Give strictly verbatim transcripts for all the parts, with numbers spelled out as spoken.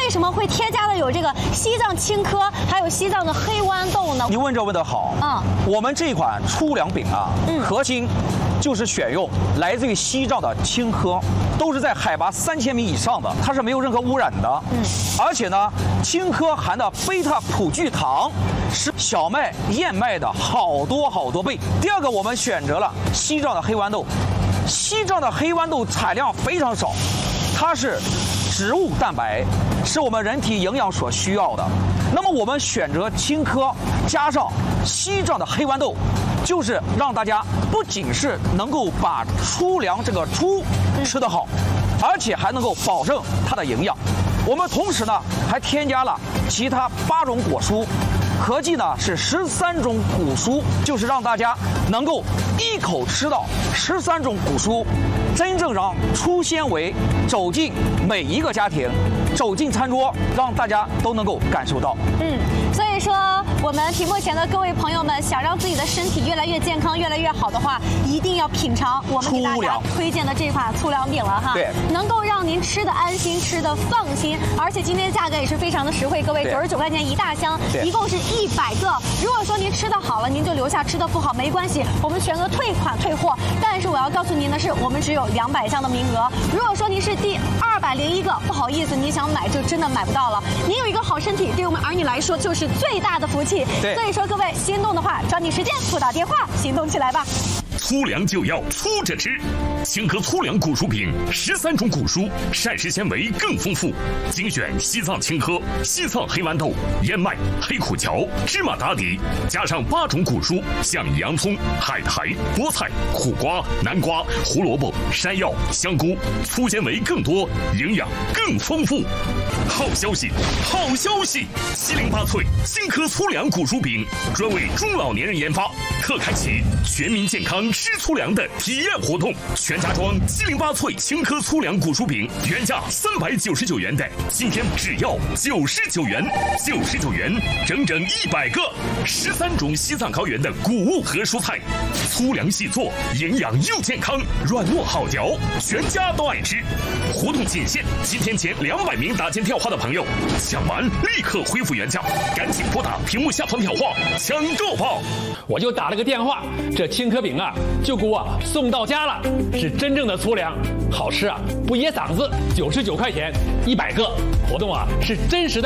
为什么会添加了有这个西藏青稞，还有西藏的黑豌豆呢？ 你问这问得好。嗯，我们这款粗粮饼啊，嗯，核心就是选用来自于西藏的青稞，都是在海拔三千米以上的，它是没有任何污染的。嗯，而且呢，青稞含的贝塔葡聚糖是小麦、燕麦的好多好多倍。第二个，我们选择了西藏的黑豌豆，西藏的黑豌豆产量非常少，它是植物蛋白，是我们人体营养所需要的。那么我们选择青稞加上西藏的黑豌豆，就是让大家不仅是能够把粗粮这个粗吃得好，而且还能够保证它的营养。我们同时呢还添加了其他八种果蔬，合计呢是十三种果蔬，就是让大家能够一口吃到十三种果蔬，真正让粗纤维走进每一个家庭，走进餐桌，让大家都能够感受到。嗯， 所以说我们屏幕前的各位朋友们，想让自己的身体越来越健康、越来越好的话，一定要品尝我们给大家推荐的这款粗粮饼了哈。 对， 能够让您吃的安心、吃的放心，而且今天价格也是非常的实惠，各位九十九块钱一大箱，一共是一百个。如果说您吃的好了，您就留下；吃的不好没关系，我们全额退款退货。但是我要告诉您的是，我们只有两百箱的名额。如果说您是第二百零一个，不好意思，你想买就真的买不到了。您有一个好身体，对我们儿女来说就是最大的福气。 对， 所以说各位心动的话，抓紧时间拨打电话，行动起来吧。 粗粮就要粗着吃，青稞粗粮谷薯饼，十三种谷蔬，膳食纤维更丰富，精选西藏青稞、西藏黑豌豆、燕麦、黑苦荞、芝麻打底，加上八种谷蔬，像洋葱、海苔、菠菜、苦瓜、南瓜、胡萝卜、山药、香菇，粗纤维更多，营养更丰富。好消息，好消息！七零八脆青稞粗粮谷薯饼专为中老年人研发，特开启全民健康吃粗粮的体验活动，全家装七零八脆青稞粗粮谷薯饼，原价三百九十九元的，今天只要九十九元，九十九元整整一百个，十三种西藏高原的谷物和蔬菜，粗粮细做，营养又健康，软糯好嚼，全家都爱吃。活动仅限今天前两百名打进电话的朋友，抢完立刻恢复原价，赶紧拨打屏幕下方电话抢购吧！ 我就打了个电话，这青稞饼啊就给我送到家了，是真正的粗粮，好吃啊，不噎嗓子，九十九块钱一百个，活动啊是真实的。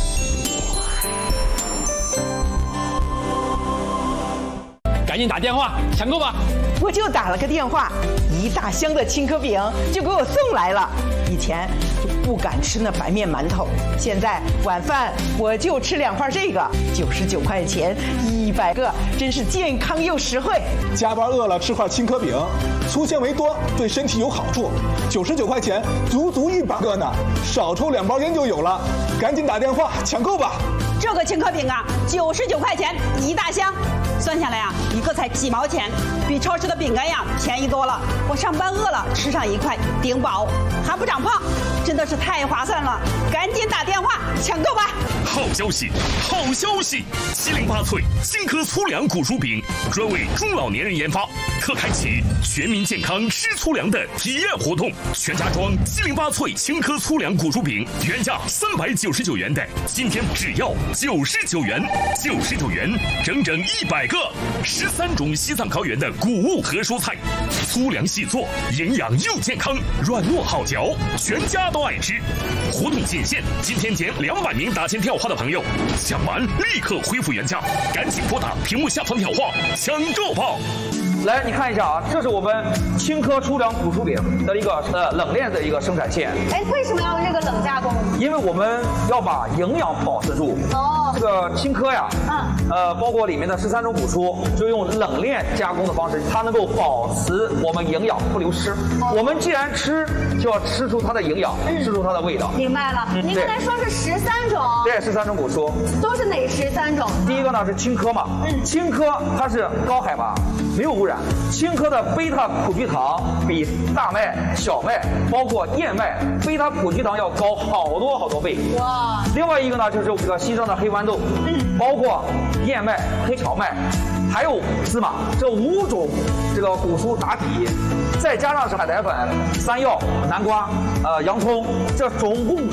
赶紧打电话抢购吧！ 我就打了个电话，一大箱的青稞饼就给我送来了。以前就不敢吃那白面馒头，现在晚饭我就吃两块这个，九十九块钱一百个，真是健康又实惠。 加班饿了吃块青稞饼，粗纤维多，对身体有好处。九十九块钱足足一百个呢，少抽两包烟就有了。赶紧打电话抢购吧！ 这个青稞饼啊，九十九块钱一大箱，算下来啊，一个才几毛钱，比超市的饼干呀便宜多了。我上班饿了，吃上一块顶饱，还不长胖，真的是太划算了！赶紧打电话抢购吧！ 好消息，好消息！七零八脆青稞粗粮谷薯饼专为中老年人研发，特开启全民健康吃粗粮的体验活动，全家装七零八脆青稞粗粮谷薯饼，原价三百九十九元的，今天只要九十九元，九十九元整整一百个，十三种西藏高原的谷物和蔬菜，粗粮细做，营养又健康，软糯好嚼，全家都爱吃。活动仅限今天前两百名打进电话的朋友，抢完立刻恢复原价，赶紧拨打屏幕下方电话抢购吧！ 来，你看一下啊，这是我们青稞粗粮谷薯饼的一个呃冷链的一个生产线。 哎，为什么要这个冷加工？ 因为我们要把营养保持住。哦，这个青稞呀，嗯，呃，包括里面的十三种谷蔬，就用冷链加工的方式，它能够保持我们营养不流失。哦、我们既然吃，就要吃出它的营养，嗯、吃出它的味道。 明白了。嗯、您刚才说是十三种。 对，十三种谷蔬。 都是哪十三种？ 第一个呢是青稞嘛，嗯，青稞它是高海拔，没有污染。青稞的贝塔葡聚糖比大麦、小麦，包括燕麦，贝塔葡聚糖要高好多好多倍。哇！另外一个呢，就是这个西藏的黑豌豆，嗯，包括燕麦、黑荞麦，还有芝麻，这五种这个谷蔬打底，再加上是海苔粉、山药、南瓜、呃洋葱，这总共